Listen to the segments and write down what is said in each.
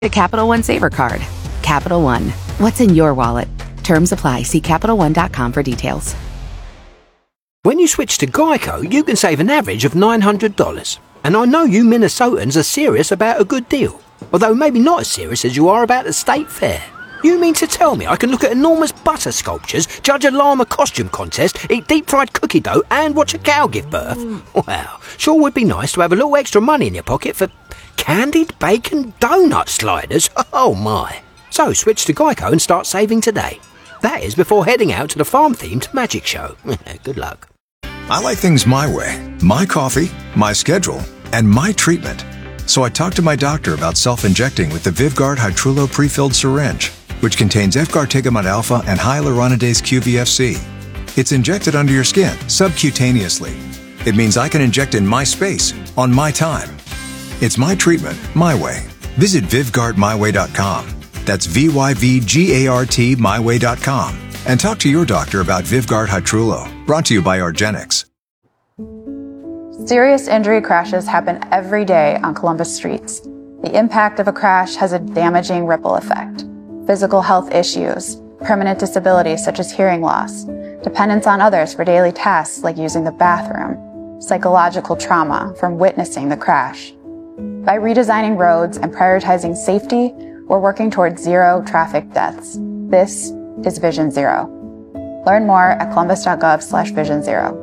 A Capital One Saver Card. Capital One. What's in your wallet? Terms apply. See CapitalOne.com for details. When you switch to Geico, you can save an average of $900. And I know you Minnesotans are serious about a good deal, although maybe not as serious as you are about the state fair. You mean to tell me I can look at enormous butter sculptures, judge a llama costume contest, eat deep-fried cookie dough, and watch a cow give birth? Well, sure would be nice to have a little extra money in your pocket for candied bacon donut sliders. Oh my. So switch to Geico and start saving today. That is before heading out to the farm-themed magic show. Good luck. I like things my way. My coffee, my schedule, and my treatment. So I talked to my doctor about self-injecting with the Vyvgart Hytrulo pre-filled syringe, which contains efgartigimod alpha and hyaluronidase QVFC. It's injected under your skin, subcutaneously. It means I can inject in my space, on my time. It's my treatment, my way. Visit VyvgartMyWay.com. That's VYVGART myway.com. And talk to your doctor about Vyvgart Hytrulo. Brought to you by Argenix. Serious injury crashes happen every day on Columbus streets. The impact of a crash has a damaging ripple effect. Physical health issues, permanent disabilities such as hearing loss, dependence on others for daily tasks like using the bathroom, psychological trauma from witnessing the crash. By redesigning roads and prioritizing safety, we're working towards zero traffic deaths. This is Vision Zero. Learn more at columbus.gov/Vision Zero.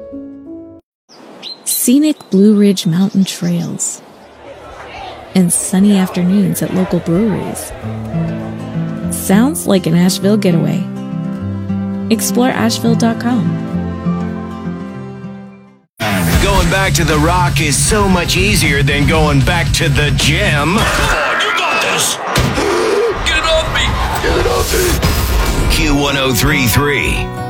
Scenic Blue Ridge Mountain trails and sunny afternoons at local breweries. Sounds like an Asheville getaway. Explore Asheville.com. Going back to the Rock is so much easier than going back to the gym. Come on, you got this. Get it off me. Get it off me. Q1033.